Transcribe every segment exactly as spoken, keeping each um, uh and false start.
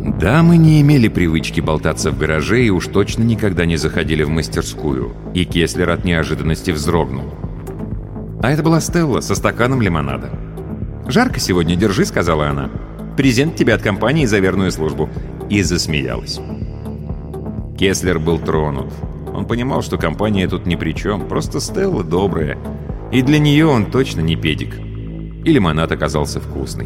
Дамы не имели привычки болтаться в гараже и уж точно никогда не заходили в мастерскую, и Кеслер от неожиданности вздрогнул. А это была Стелла со стаканом лимонада. «Жарко сегодня, держи», — сказала она. «Презент тебе от компании за верную службу». И засмеялась. Кеслер был тронут. Он понимал, что компания тут ни при чем, просто Стелла добрая. И для нее он точно не педик. И лимонад оказался вкусный.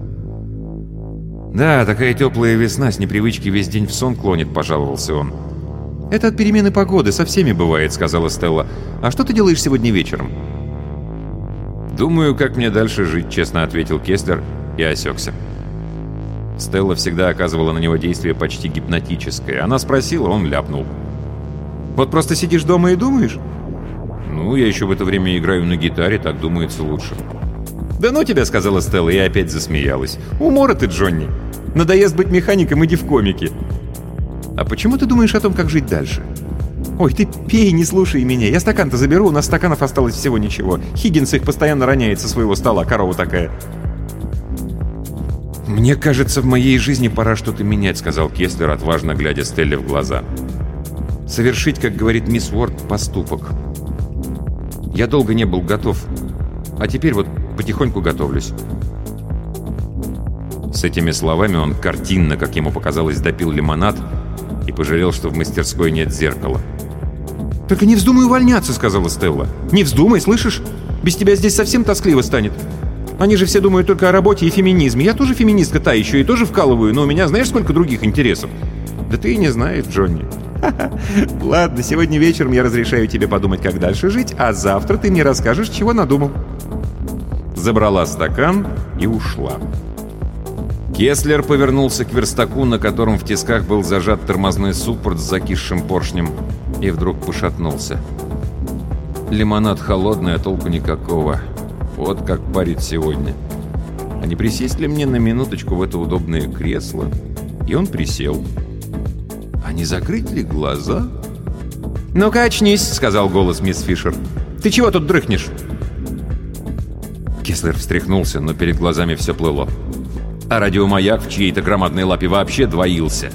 «Да, такая теплая весна, с непривычки весь день в сон клонит», — пожаловался он. «Это от перемены погоды, со всеми бывает», — сказала Стелла. «А что ты делаешь сегодня вечером?» «Думаю, как мне дальше жить», — честно ответил Кеслер и осекся. Стелла всегда оказывала на него действие почти гипнотическое. Она спросила, он ляпнул. «Вот просто сидишь дома и думаешь?» «Ну, я еще в это время играю на гитаре, так думается лучше». «Да ну тебя», — сказала Стелла и опять засмеялась. «Умора ты, Джонни. Надоест быть механиком, иди в комики». «А почему ты думаешь о том, как жить дальше?» «Ой, ты пей, не слушай меня. Я стакан-то заберу, у нас стаканов осталось всего ничего. Хиггинс их постоянно роняет со своего стола, корова такая». «Мне кажется, в моей жизни пора что-то менять», — сказал Кеслер, отважно глядя Стелле в глаза. «Совершить, как говорит мисс Уорд, поступок. Я долго не был готов, а теперь вот потихоньку готовлюсь». С этими словами он картинно, как ему показалось, допил лимонад и пожалел, что в мастерской нет зеркала. «Только не вздумай увольняться», — сказала Стелла. «Не вздумай, слышишь? Без тебя здесь совсем тоскливо станет. Они же все думают только о работе и феминизме. Я тоже феминистка та еще и тоже вкалываю, но у меня знаешь, сколько других интересов?» «Да ты и не знаешь, Джонни». «Ладно, сегодня вечером я разрешаю тебе подумать, как дальше жить, а завтра ты мне расскажешь, чего надумал». Забрала стакан и ушла. Кеслер повернулся к верстаку, на котором в тисках был зажат тормозной суппорт с закисшим поршнем, и вдруг пошатнулся. Лимонад холодный, а толку никакого. Вот как парит сегодня. А не присесть ли мне на минуточку в это удобное кресло? И он присел. А не закрыть ли глаза? «Ну-ка, очнись», — сказал голос мисс Фишер. «Ты чего тут дрыхнешь?» Кеслер встряхнулся, но перед глазами все плыло. А радиомаяк в чьей-то громадной лапе вообще двоился.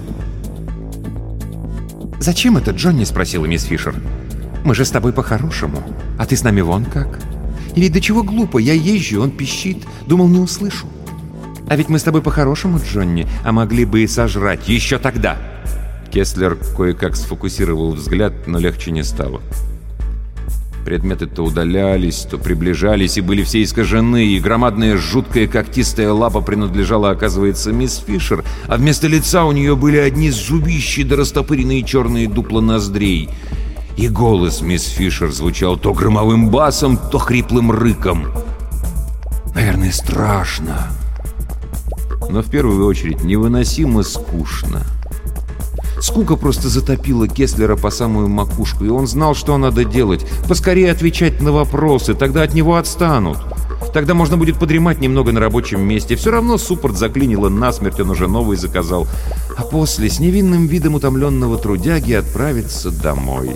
«Зачем это, Джонни?» — спросила мисс Фишер. «Мы же с тобой по-хорошему, а ты с нами вон как. И ведь до чего глупо, я езжу, он пищит, думал, не услышу. А ведь мы с тобой по-хорошему, Джонни, а могли бы и сожрать еще тогда». Кеслер кое-как сфокусировал взгляд, но легче не стало. Предметы то удалялись, то приближались и были все искажены, и громадная жуткая когтистая лапа принадлежала, оказывается, мисс Фишер, а вместо лица у нее были одни зубищи да растопыренные черные дупла ноздрей. И голос мисс Фишер звучал то громовым басом, то хриплым рыком. Наверное, страшно, но в первую очередь невыносимо скучно. Скука просто затопила Кеслера по самую макушку, и он знал, что надо делать. Поскорее отвечать на вопросы, тогда от него отстанут. Тогда можно будет подремать немного на рабочем месте. Все равно суппорт заклинило насмерть, он уже новый заказал. А после, с невинным видом утомленного трудяги, отправиться домой.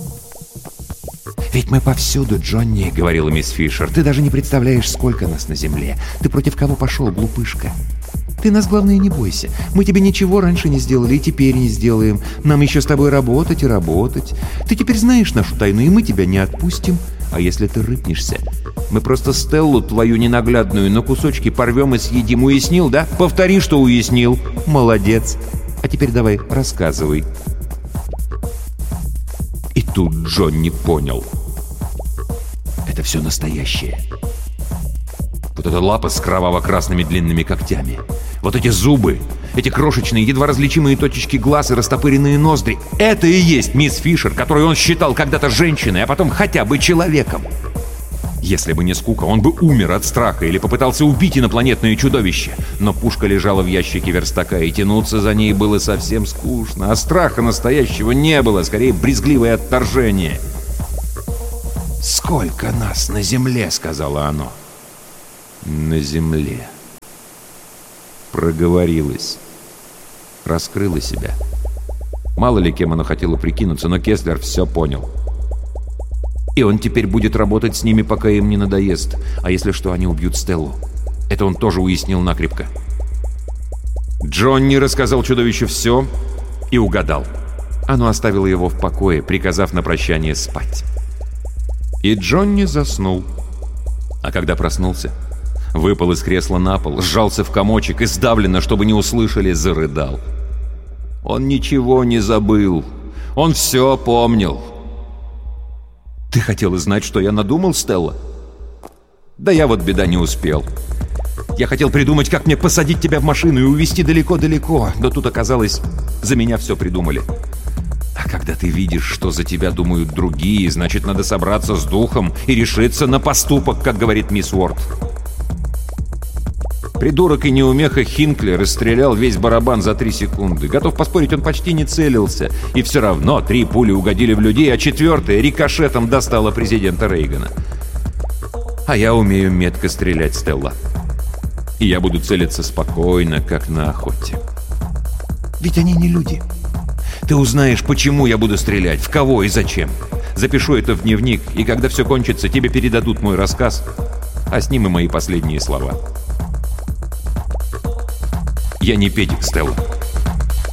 «Ведь мы повсюду, Джонни», — говорила мисс Фишер. «Ты даже не представляешь, сколько нас на земле. Ты против кого пошел, глупышка? Ты нас, главное, не бойся. Мы тебе ничего раньше не сделали и теперь не сделаем. Нам еще с тобой работать и работать. Ты теперь знаешь нашу тайну, и мы тебя не отпустим. А если ты рыпнешься, мы просто Стеллу твою ненаглядную на кусочки порвем и съедим. Уяснил, да? Повтори, что уяснил. Молодец. А теперь давай, рассказывай». И тут Джонни понял. Это все настоящее. Вот эта лапа с кроваво-красными длинными когтями. Вот эти зубы, эти крошечные, едва различимые точечки глаз и растопыренные ноздри. Это и есть мисс Фишер, которую он считал когда-то женщиной, а потом хотя бы человеком. Если бы не скука, он бы умер от страха или попытался убить инопланетное чудовище. Но пушка лежала в ящике верстака, и тянуться за ней было совсем скучно. А страха настоящего не было, скорее брезгливое отторжение. «Сколько нас на земле?» — сказала оно. «На земле». Проговорилась. Раскрыла себя. Мало ли кем она хотела прикинуться, но Кеслер все понял. И он теперь будет работать с ними, пока им не надоест. А если что, они убьют Стеллу. Это он тоже уяснил накрепко. Джонни рассказал чудовищу все и угадал. Оно оставило его в покое, приказав на прощание спать. И Джонни заснул. А когда проснулся, выпал из кресла на пол, сжался в комочек и сдавленно, чтобы не услышали, зарыдал. Он ничего не забыл. Он все помнил. «Ты хотела знать, что я надумал, Стелла?» «Да я вот, беда, не успел. Я хотел придумать, как мне посадить тебя в машину и увезти далеко-далеко, но тут оказалось, за меня все придумали. А когда ты видишь, что за тебя думают другие, значит, надо собраться с духом и решиться на поступок, как говорит мисс Уорд». Придурок и неумеха Хинкли расстрелял весь барабан за три секунды. Готов поспорить, он почти не целился. И все равно три пули угодили в людей, а четвертая рикошетом достала президента Рейгана. А я умею метко стрелять, Стелла. И я буду целиться спокойно, как на охоте. Ведь они не люди. Ты узнаешь, почему я буду стрелять, в кого и зачем. Запишу это в дневник, и когда все кончится, тебе передадут мой рассказ, а с ним и мои последние слова. Я не педик, Стелла.